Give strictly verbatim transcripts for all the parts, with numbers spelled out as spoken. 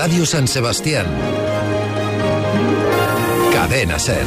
Radio San Sebastián. Cadena SER.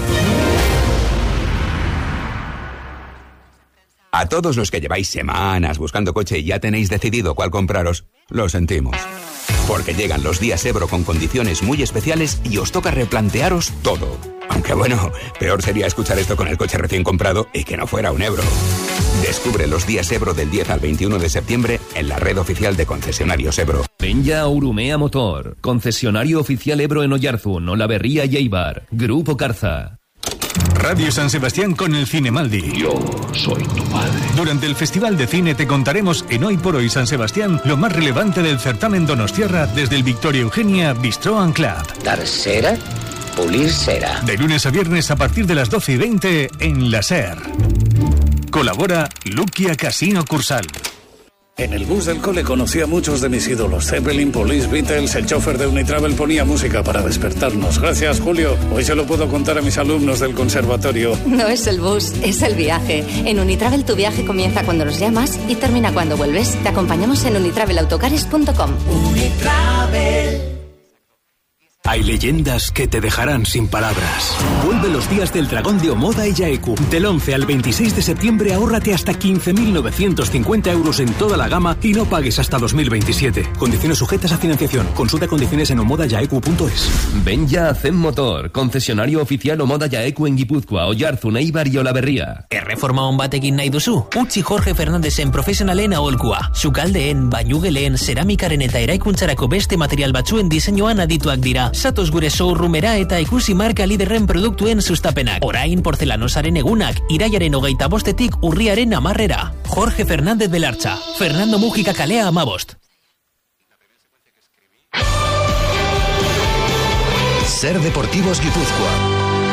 A todos los que lleváis semanas buscando coche y ya tenéis decidido cuál compraros, lo sentimos. Porque llegan los días Ebro con condiciones muy especiales y os toca replantearos todo. Aunque bueno, peor sería escuchar esto con el coche recién comprado y que no fuera un Ebro. Descubre los días Ebro del diez al veintiuno de septiembre en la red oficial de concesionarios Ebro. Ven ya a Urumea Motor, concesionario oficial Ebro en Oyarzún, Olaberría y Eibar. Grupo Carza. Radio San Sebastián con el Cinemaldi. Yo soy tu padre. Durante el Festival de Cine te contaremos en Hoy por Hoy San Sebastián lo más relevante del certamen Donostiarra desde el Victoria Eugenia Bistro and Club. Dar cera, pulir cera. De lunes a viernes a partir de las doce y veinte en la SER. Colabora Luquia Casino Cursal. En el bus del cole conocí a muchos de mis ídolos. Zeppelin, Police, Beatles, el chofer de Unitravel ponía música para despertarnos. Gracias, Julio. Hoy se lo puedo contar a mis alumnos del conservatorio. No es el bus, es el viaje. En Unitravel tu viaje comienza cuando nos llamas y termina cuando vuelves. Te acompañamos en unitravel autocares punto com. Unitravel. Hay leyendas que te dejarán sin palabras. Vuelve los días del dragón de Omoda y Yaeku. Del once al veintiséis de septiembre ahórrate hasta quince mil novecientos cincuenta euros en toda la gama y no pagues hasta dos mil veintisiete. Condiciones sujetas a financiación. Consulta condiciones en omoda yaeku punto es. Ven ya a Zen Motor, concesionario oficial Omoda Yaeku en Guipúzcoa, Oyarzun, Eibar y Olaberría. Erreforma on batekin nahi duzu? Utzi Jorge Fernandesen profesionalen aholkua. Sukaldeen, bainugelen, ceramikaren eta eraikuntzarako beste material batzuen diseinuan adituak dira. Satoz gure showroomera eta ikusi marka liderren produktuen sustapenak. Orain porcelanosaren egunak, iraiaren hogeita bostetik urriaren amarrera. Jorge Fernández Belartza, Fernando Mújica kalea amabost. SER Deportivos Guipúzcoa.